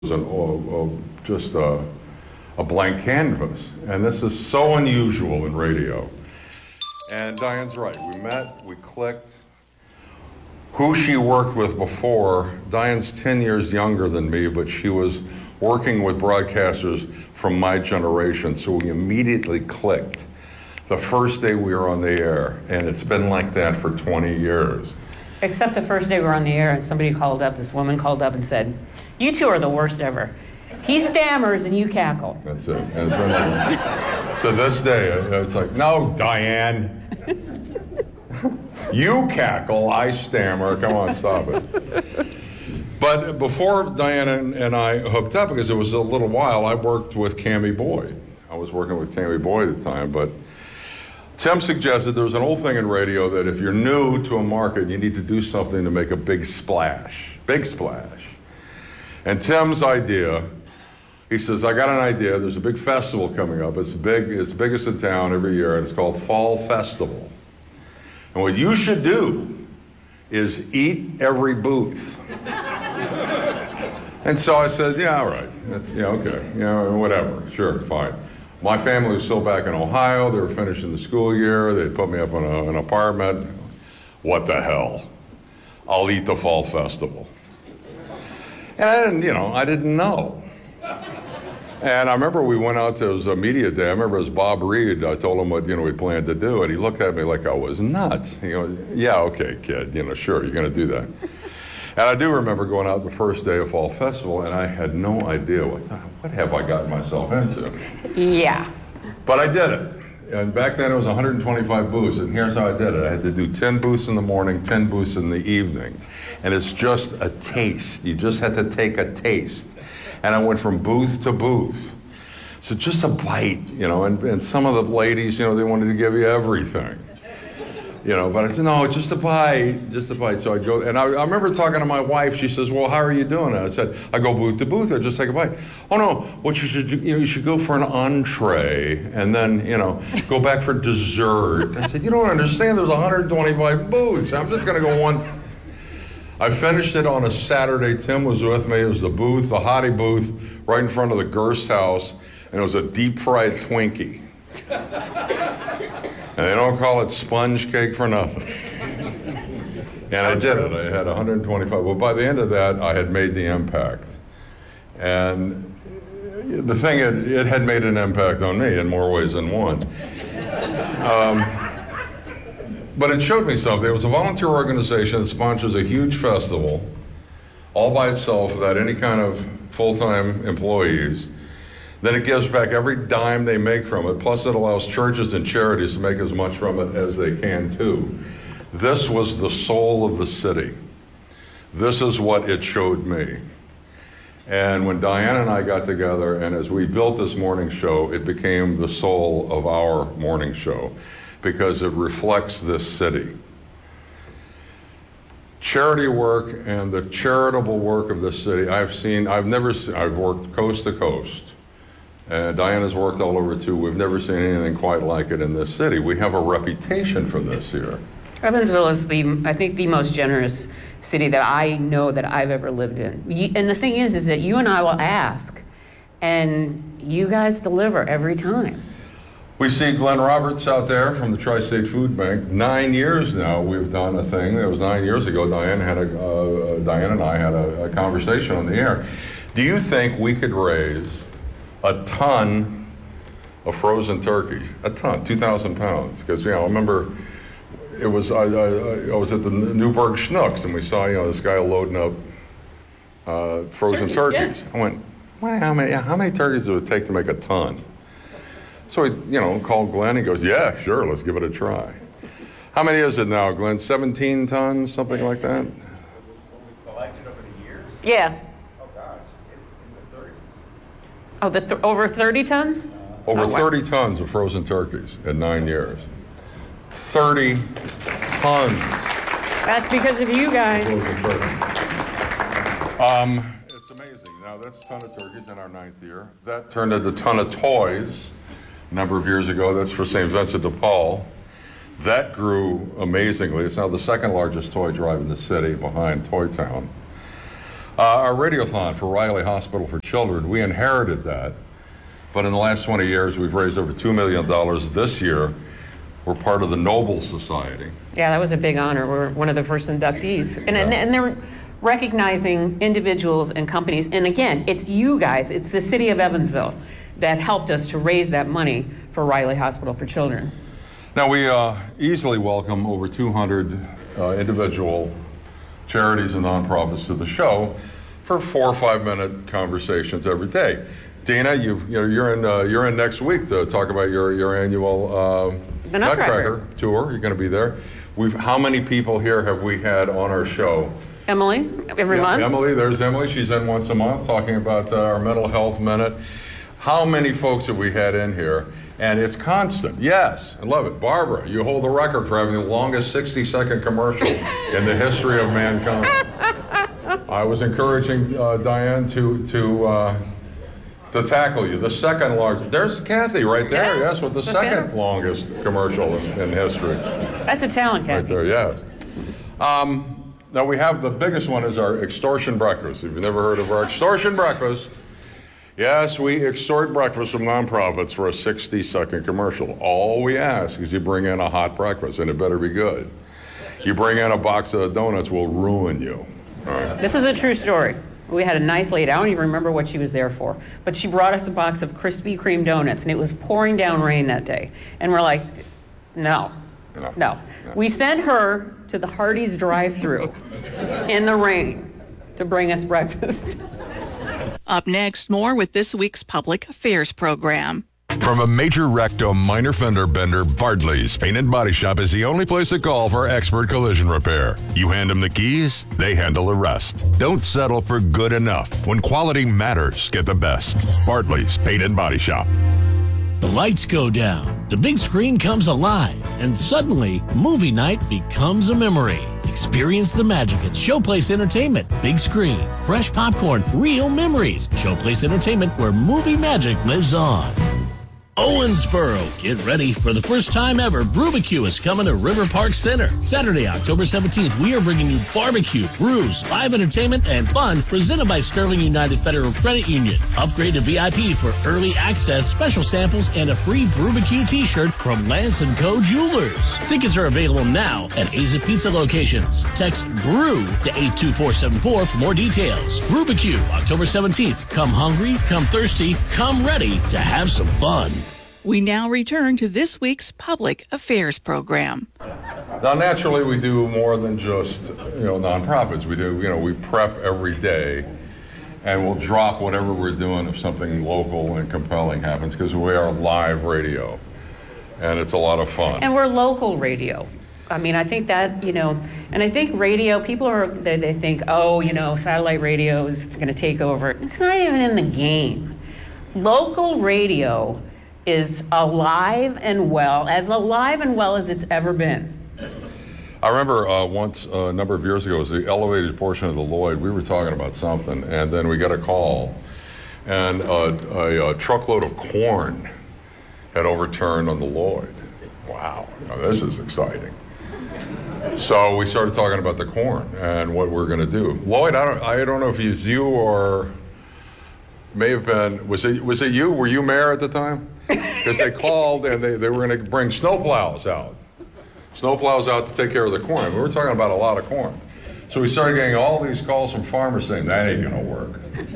just a blank canvas. And this is so unusual in radio. And Diane's right. We met, we clicked. Who she worked with before, Diane's 10 years younger than me, but she was working with broadcasters from my generation, so we immediately clicked the first day we were on the air, and it's been like that for 20 years. Except the first day we were on the air and somebody called up, this woman called up and said, "You two are the worst ever. He stammers and you cackle." That's it. And it's been like, to this day, it's like, no, Diane. You cackle, I stammer. Come on, stop it. But before Diane and I hooked up, because it was a little while, I worked with Cammie Boyd. I was working with Cammie Boyd at the time, but Tim suggested there was an old thing in radio that if you're new to a market, you need to do something to make a big splash. Big splash. And Tim's idea, he says, I got an idea. There's a big festival coming up. It's biggest in town every year, and it's called Fall Festival. And what you should do is eat every booth. And so I said, yeah, all right. That's, yeah, okay. Yeah, whatever. Sure, fine. My family was still back in Ohio. They were finishing the school year. They put me up in an apartment. What the hell? I'll eat the Fall Festival. And I didn't know. And I remember we went out to, it was a media day. I remember it was Bob Reed. I told him what, we planned to do. And he looked at me like I was nuts. He goes, yeah, okay, kid, sure, you're going to do that. And I do remember going out the first day of Fall Festival, and I had no idea what have I gotten myself into. Yeah. But I did it. And back then it was 125 booths, and here's how I did it. I had to do 10 booths in the morning, 10 booths in the evening. And it's just a taste. You just had to take a taste. And I went from booth to booth. So just a bite, and some of the ladies, they wanted to give you everything. But I said, no, just a bite, just a bite. So I'd go, and I remember talking to my wife. She says, well, how are you doing? And I said, I go booth to booth, I just take a bite. Oh no, what you should do, you should go for an entree, and then, go back for dessert. I said, you don't understand, there's 125 booths. I'm just gonna go one. I finished it on a Saturday. Tim was with me. It was the booth, the hottie booth, right in front of the Gerst house, and it was a deep fried Twinkie. And they don't call it sponge cake for nothing. And I did it. I had 125. Well, by the end of that, I had made the impact. And the thing, it had made an impact on me in more ways than one. But it showed me something. It was a volunteer organization that sponsors a huge festival all by itself without any kind of full-time employees. Then it gives back every dime they make from it, plus it allows churches and charities to make as much from it as they can too. This was the soul of the city. This is what it showed me. And when Diane and I got together, and as we built this morning show, it became the soul of our morning show, because it reflects this city. Charity work and the charitable work of this city, I've worked coast to coast. And Diana's worked all over too. We've never seen anything quite like it in this city. We have a reputation for this here. Evansville is I think the most generous city that I know that I've ever lived in. And the thing is that you and I will ask, and you guys deliver every time. We see Glenn Roberts out there from the Tri-State Food Bank. 9 years now we've done a thing. It was 9 years ago. Diane and I had a conversation on the air. Do you think we could raise a ton of frozen turkeys? A ton, 2,000 pounds. Because I remember it was I was at the Newburgh Schnucks, and we saw this guy loading up frozen turkeys. Yeah. I went, well, how many turkeys does it take to make a ton? So we, called Glenn. He goes, yeah, sure, let's give it a try. How many is it now, Glenn? 17 tons, something like that? We collected over the years? Yeah. Oh, gosh, it's in the 30s. Oh, over 30 tons? Over 30 tons of frozen turkeys in 9 years. 30 tons. That's because of you guys. It's amazing. Now, that's a ton of turkeys in our 9th year. That turned into a ton of toys a number of years ago. That's for St. Vincent de Paul. That grew amazingly. It's now the second largest toy drive in the city behind Toy Town. Our radiothon for Riley Hospital for Children, we inherited that. But in the last 20 years, we've raised over $2 million. This year, we're part of the Nobel Society. Yeah, that was a big honor. We're one of the first inductees. And they're recognizing individuals and companies. And again, it's you guys, it's the city of Evansville that helped us to raise that money for Riley Hospital for Children. Now, we easily welcome over 200 individual charities and nonprofits to the show for 4 or 5 minute conversations every day. Dina, you're in next week to talk about your annual the Nutcracker tour. You're going to be there. How many people here have we had on our show? Emily, every month. Emily, there's Emily. She's in once a month talking about our mental health minute. How many folks have we had in here? And it's constant. Yes, I love it. Barbara, you hold the record for having the longest 60-second commercial in the history of mankind. I was encouraging Diane to tackle you. The second largest. There's Kathy right there. Yes, with the second longest commercial in history. That's a talent, Kathy. Right there, yes. Now we have the biggest one is our extortion breakfast. If you've never heard of our extortion breakfast, yes, we extort breakfast from nonprofits for a 60-second commercial. All we ask is you bring in a hot breakfast, and it better be good. You bring in a box of donuts, we'll ruin you. All right. This is a true story. We had a nice lady, I don't even remember what she was there for, but she brought us a box of Krispy Kreme donuts, and it was pouring down rain that day. And we're like, no. We sent her to the Hardee's drive-thru in the rain to bring us breakfast. Up next, more with this week's Public Affairs program. From a major wreck to a minor fender bender, Bartley's Paint and Body Shop is the only place to call for expert collision repair. You hand them the keys, they handle the rest. Don't settle for good enough. When quality matters, get the best. Bartley's Paint and Body Shop. The lights go down, the big screen comes alive, and suddenly, movie night becomes a memory. Experience the magic at Showplace Entertainment. Big screen, fresh popcorn, real memories. Showplace Entertainment, where movie magic lives on. Owensboro, get ready for the first time ever. Brubecue is coming to River Park Center. Saturday, October 17th, we are bringing you barbecue, brews, live entertainment, and fun presented by Sterling United Federal Credit Union. Upgrade to VIP for early access, special samples, and a free Brubecue t-shirt from Lance & Co. Jewelers. Tickets are available now at Aza Pizza locations. Text BREW to 82474 for more details. Brubecue, October 17th. Come hungry, come thirsty, come ready to have some fun. We now return to this week's Public Affairs program. Now, naturally, we do more than just, nonprofits. We do, we prep every day, and we'll drop whatever we're doing if something local and compelling happens, because we are live radio, and it's a lot of fun. And we're local radio. I mean, I think that, and I think radio, people they think, satellite radio is going to take over. It's not even in the game. Local radio is alive and well as it's ever been. I remember once, a number of years ago, it was the elevated portion of the Lloyd. We were talking about something, and then we got a call, and a truckload of corn had overturned on the Lloyd. Wow, this is exciting. So we started talking about the corn and what we're going to do. Lloyd, I don't know if it was you or may have been, was it you? Were you mayor at the time? Because they called and they were going to bring snowplows out to take care of the corn. We were talking about a lot of corn. So we started getting all these calls from farmers saying, that ain't going to work.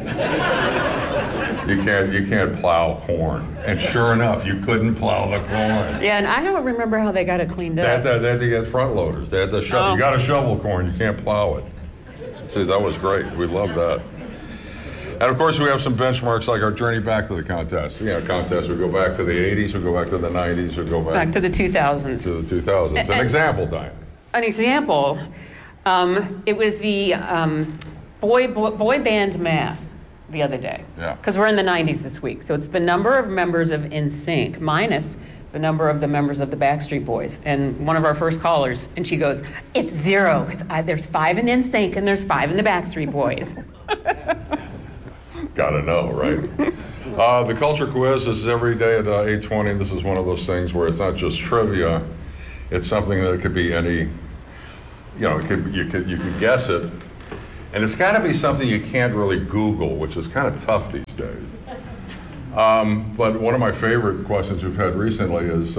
You can't plow corn. And sure enough, you couldn't plow the corn. Yeah, and I don't remember how they got it cleaned up. They had to get front loaders. They had to shovel. You got to shovel corn. You can't plow it. See, that was great. We loved that. And of course, we have some benchmarks like our journey back to the contest. Contest, we go back to the 80s, we go back to the 90s, we go back to the 2000s. To the 2000s. An example, Diane. An example, it was the boy band math the other day. Yeah. Because we're in the 90s this week. So it's the number of members of NSYNC minus the number of the members of the Backstreet Boys. And one of our first callers, and she goes, it's 0, because there's 5 in NSYNC and there's 5 in the Backstreet Boys. Gotta know, right? The culture quiz is every day at 8:20. This is one of those things where it's not just trivia. It's something that it could be any, you could guess it. And it's got to be something you can't really Google, which is kind of tough these days. But one of my favorite questions we've had recently is,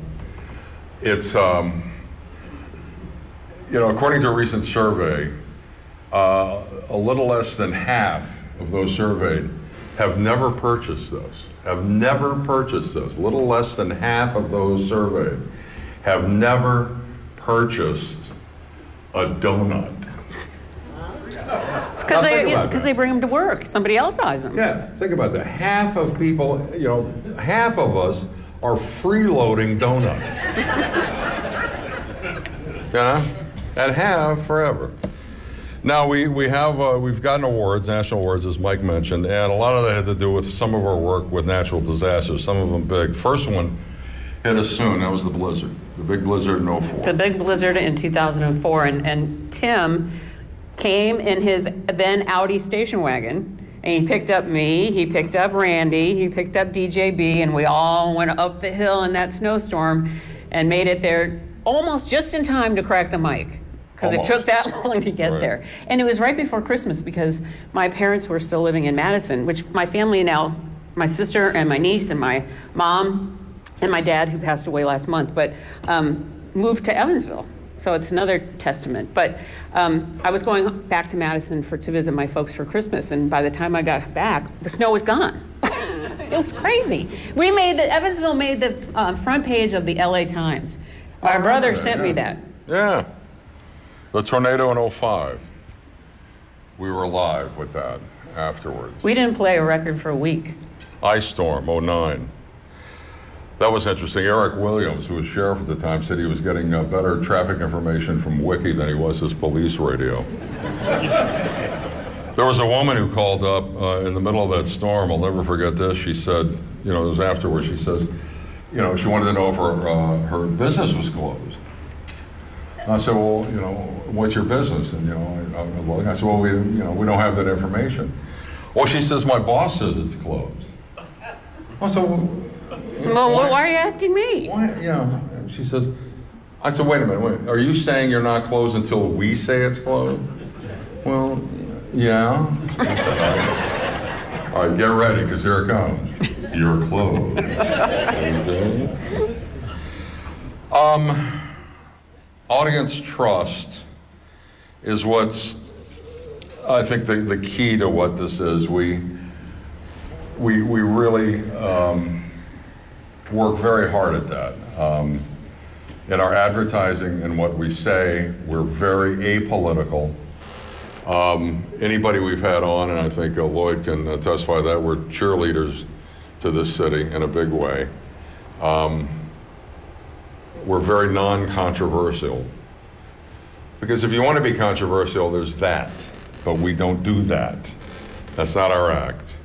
according to a recent survey, a little less than half of those surveyed have never purchased this. Have never purchased this. Little less than half of those surveyed have never purchased a donut. It's because they bring them to work. Somebody else buys them. Yeah, think about that. Half of people, half of us are freeloading donuts. And have forever. Now we've gotten awards, national awards, as Mike mentioned, and a lot of that had to do with some of our work with natural disasters. Some of them big. First one hit us soon. That was the blizzard, the big blizzard in 04. The big blizzard in 2004, and Tim came in his then Audi station wagon, and he picked up me, he picked up Randy, he picked up DJB, and we all went up the hill in that snowstorm and made it there almost just in time to crack the mic, because it took that long to get there. And it was right before Christmas, because my parents were still living in Madison, which my family now, my sister and my niece and my mom and my dad, who passed away last month, but moved to Evansville. So it's another testament. But I was going back to Madison to visit my folks for Christmas, and by the time I got back, the snow was gone. It was crazy. Evansville made the front page of the LA Times. My brother sent me that. Yeah. The tornado in 05. We were live with that afterwards. We didn't play a record for a week. Ice Storm, 09. That was interesting. Eric Williams, who was sheriff at the time, said he was getting better traffic information from Wiki than he was his police radio. There was a woman who called up in the middle of that storm. I'll never forget this. She said, it was afterwards, she says, she wanted to know if her business was closed. And I said, well, what's your business? And, I said, well, we don't have that information. Well, she says, my boss says it's closed. I said, well, why are you asking me? Why? She says, I said, wait a minute, are you saying you're not closed until we say it's closed? Well, yeah. I said, all right, get ready, because here it comes. You're closed. Okay. Audience trust is what's, I think, the key to what this is. We really work very hard at that. In our advertising and what we say, we're very apolitical. Anybody we've had on, and I think Lloyd can testify that, we're cheerleaders to this city in a big way. We're very non-controversial. Because if you want to be controversial, there's that. But we don't do that. That's not our act.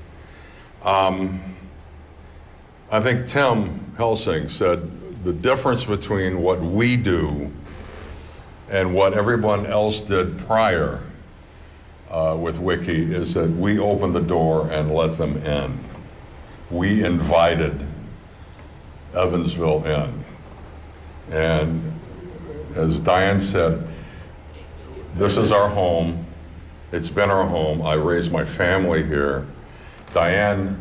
I think Tim Helsing said the difference between what we do and what everyone else did prior with Wiki is that we opened the door and let them in. We invited Evansville in. And as Diane said, this is our home. It's been our home. I raised my family here. Diane's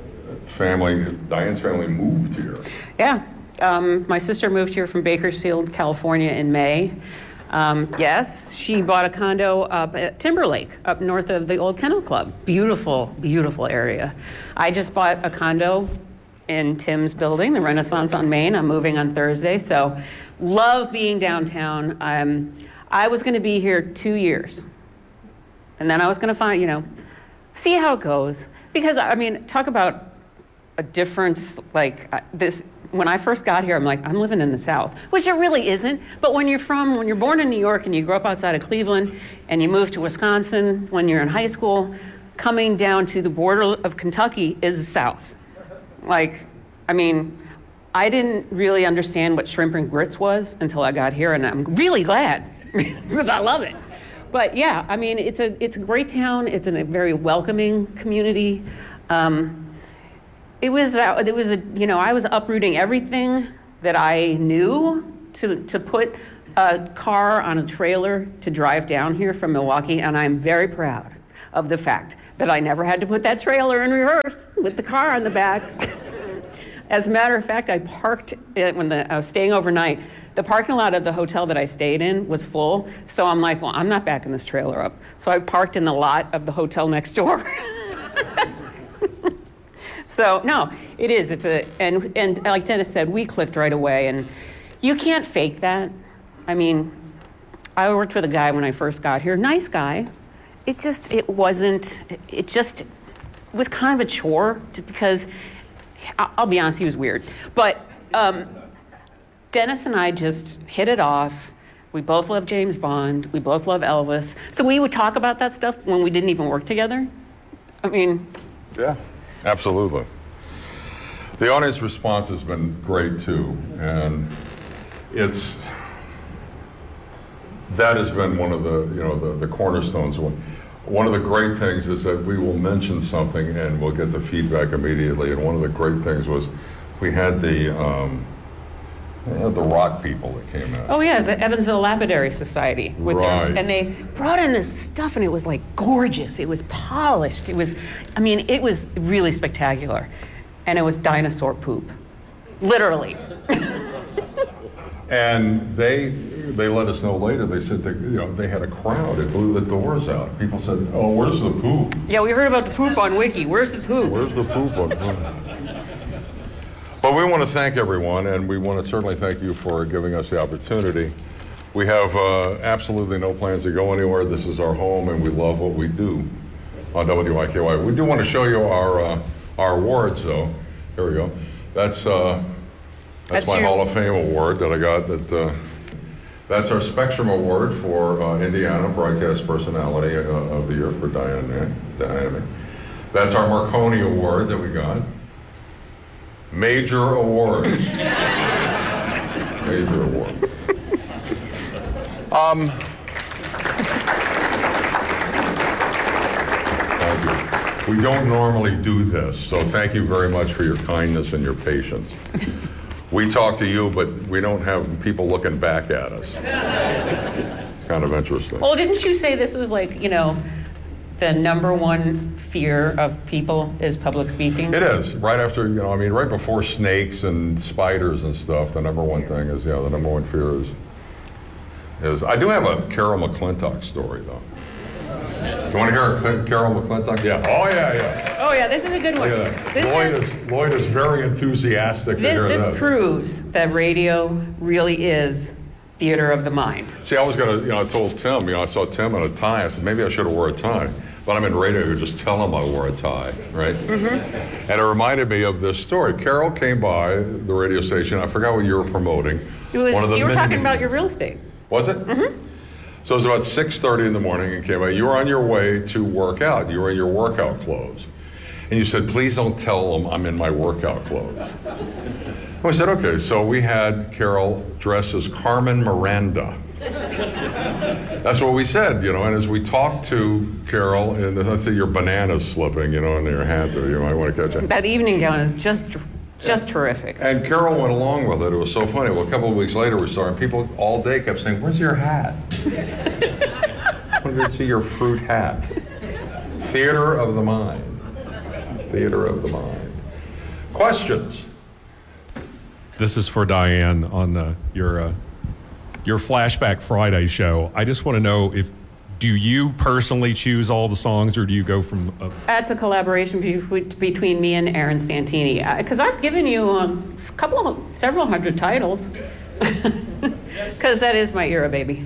family moved here. Yeah. My sister moved here from Bakersfield, California in May. Yes, she bought a condo up at Timberlake, up north of the old Kennel Club. Beautiful, beautiful area. I just bought a condo in Tim's building, the Renaissance on Main. I'm moving on Thursday, so love being downtown. I was going to be here 2 years, and then I was going to see how it goes. Because, talk about a difference like this. When I first got here, I'm like, I'm living in the South, which it really isn't. But when you're born in New York and you grew up outside of Cleveland and you move to Wisconsin when you're in high school, coming down to the border of Kentucky is the South. I didn't really understand what shrimp and grits was until I got here, and I'm really glad because I love it. But yeah, it's a great town. It's in a very welcoming community. I was uprooting everything that I knew to put a car on a trailer to drive down here from Milwaukee, and I'm very proud of the fact that I never had to put that trailer in reverse with the car on the back. As a matter of fact, I parked it when I was staying overnight. The parking lot of the hotel that I stayed in was full, so I'm like, well, I'm not backing this trailer up. So I parked in the lot of the hotel next door. So no, it is. And like Dennis said, we clicked right away, and you can't fake that. I mean, I worked with a guy when I first got here, nice guy. It just was kind of a chore, just because, I'll be honest, he was weird. But Dennis and I just hit it off. We both love James Bond. We both love Elvis. So we would talk about that stuff when we didn't even work together. I mean... Yeah, absolutely. The audience response has been great, too. And that has been one of the cornerstones. One of the great things is that we will mention something and we'll get the feedback immediately. And one of the great things was we had the rock people that came out. Oh yeah, it's the Evansville Lapidary Society. Right. And they brought in this stuff, and it was like gorgeous. It was polished. It was really spectacular. And it was dinosaur poop, literally. And they let us know later. They said that they had a crowd. It blew the doors out. People said, "Oh, where's the poop?" Yeah, we heard about the poop on Wiki. Where's the poop? Where's the poop on Wiki? But we want to thank everyone, and we want to certainly thank you for giving us the opportunity. We have absolutely no plans to go anywhere. This is our home, and we love what we do on WIKY. We do want to show you our awards, though. Here we go. That's my Hall of Fame award that I got. That's our Spectrum Award for Indiana Broadcast Personality of the Year for Dynamic. That's our Marconi Award that we got. Major award. Major award. Thank you. We don't normally do this, so thank you very much for your kindness and your patience. We talk to you, but we don't have people looking back at us. It's kind of interesting. Well, didn't you say this was like, the number one fear of people is public speaking? It is. Right after, right before snakes and spiders and stuff, the number one thing is, the number one fear is I do have a Carol McClintock story, though. You want to hear a Carol McClintock? Yeah. Oh, yeah. Oh, yeah, this is a good one. Look at that. Lloyd is very enthusiastic to hear that. This proves that radio really is theater of the mind. See, I was going to, I told Tim, I saw Tim in a tie. I said, maybe I should have wore a tie. But I'm in radio, you just tell him I wore a tie, right? Mm-hmm. And it reminded me of this story. Carol came by the radio station. I forgot what you were promoting. You were talking about your real estate. Was it? Mm-hmm. So it was about 6:30 in the morning and came by. You were on your way to work out. You were in your workout clothes. And you said, please don't tell them I'm in my workout clothes. And we said, okay. So we had Carol dressed as Carmen Miranda. That's what we said, and as we talked to Carol, and let's say your banana's slipping, in your hat there, you might want to catch it. That evening gown is just terrific. And Carol went along with it. It was so funny. Well, a couple of weeks later we saw her, and people all day kept saying, where's your hat? I wanted to see your fruit hat. Theater of the mind. Theater of the mind. Questions? This is for Diane on your Flashback Friday show. I just want to know do you personally choose all the songs, or do you go from... That's a collaboration between me and Aaron Santini. Because I've given you several hundred titles. Because that is my era, baby.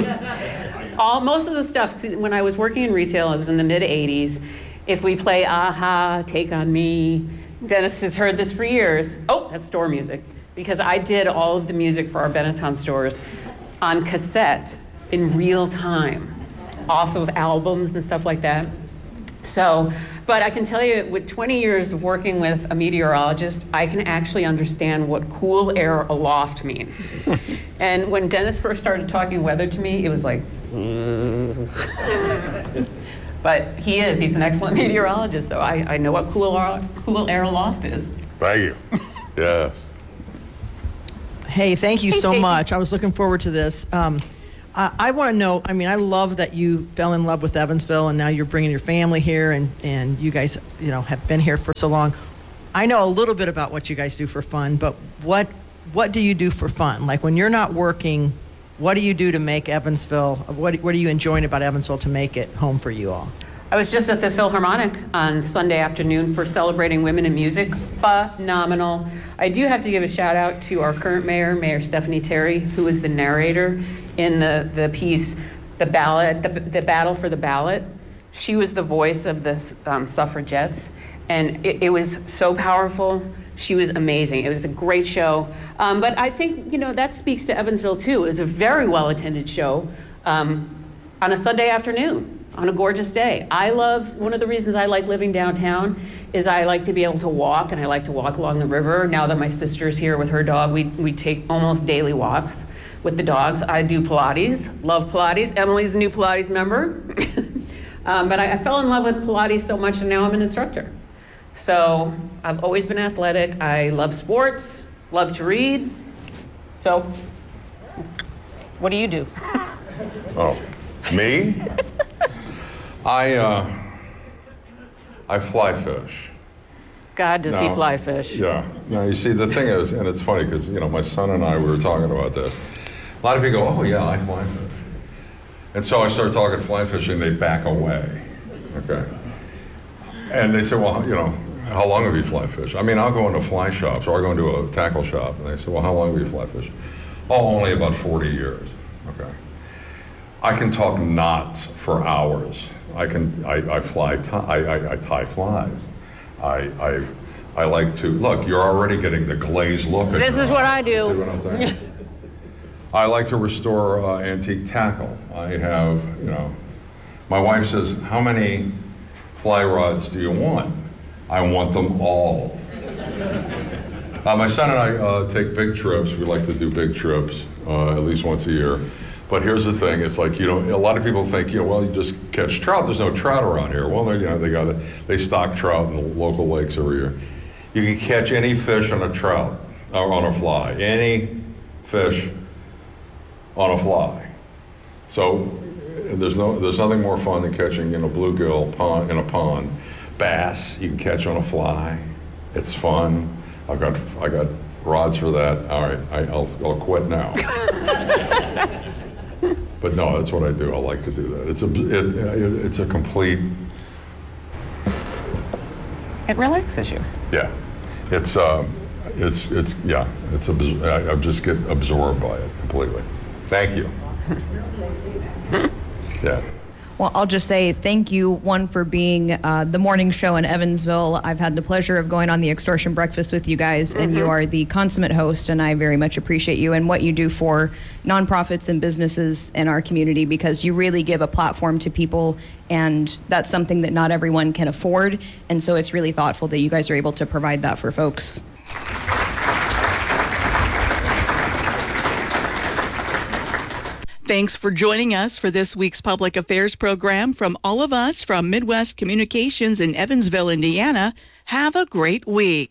Most of the stuff, when I was working in retail, it was in the mid-'80s. If we play Aha, Take On Me, Dennis has heard this for years. Oh, that's store music. Because I did all of the music for our Benetton stores on cassette in real time, off of albums and stuff like that. So, but I can tell you, with 20 years of working with a meteorologist, I can actually understand what cool air aloft means. And when Dennis first started talking weather to me, it was like, but he's an excellent meteorologist, so I know what cool air aloft is. Thank you. Yes. Hey, thank you Hey, so Stacey. much. I was looking forward to this. I want to know, I love that you fell in love with Evansville and now you're bringing your family here and you guys, have been here for so long. I know a little bit about what you guys do for fun, but what do you do for fun? Like when you're not working, what do you do to make Evansville, what are you enjoying about Evansville to make it home for you all? I was just at the Philharmonic on Sunday afternoon for celebrating women in music. Phenomenal. I do have to give a shout out to our current mayor, Mayor Stephanie Terry, who is the narrator in the piece, the Battle for the Ballot. She was the voice of the suffragettes, and it was so powerful. She was amazing. It was a great show. But I think, that speaks to Evansville too. It was a very well-attended show on a Sunday afternoon. On a gorgeous day. One of the reasons I like living downtown is I like to be able to walk, and I like to walk along the river. Now that my sister's here with her dog, we take almost daily walks with the dogs. I do Pilates, love Pilates. Emily's a new Pilates member. But I fell in love with Pilates so much, and now I'm an instructor. So I've always been athletic. I love sports, love to read. So what do you do? Oh, me? I fly fish. God, does he No. fly fish? Yeah. Now, you see, the thing is, and it's funny because, my son and I, we were talking about this. A lot of people go, oh, yeah, I fly fish. And so I started talking fly fishing, they back away. Okay. And they say, well, how long have you fly fished? I'll go into fly shops or I go into a tackle shop. And they say, well, how long have you fly fished? Oh, only about 40 years. Okay. I can talk knots for hours. I tie flies. I like to, look, you're already getting the glazed look. At This your is what eye. I do. See what I'm saying? I like to restore antique tackle. I have, my wife says, how many fly rods do you want? I want them all. My son and I take big trips. We like to do big trips at least once a year. But here's the thing, it's like, a lot of people think, well, you just catch trout. There's no trout around here. Well, they stock trout in the local lakes every year. You can catch any fish on a trout, or on a fly. Any fish on a fly. So there's nothing more fun than catching, bluegill in a pond. Bass, you can catch on a fly. It's fun. I got rods for that. All right, I'll quit now. But no, that's what I do. I like to do that. It's a complete. It relaxes you. Yeah, I just get absorbed by it completely. Thank you. Yeah. Well, I'll just say thank you, one, for being the morning show in Evansville. I've had the pleasure of going on the Extortion Breakfast with you guys, and you are the consummate host, and I very much appreciate you and what you do for nonprofits and businesses in our community, because you really give a platform to people, and that's something that not everyone can afford, and so it's really thoughtful that you guys are able to provide that for folks. Thanks for joining us for this week's Public Affairs program. From all of us from Midwest Communications in Evansville, Indiana, have a great week.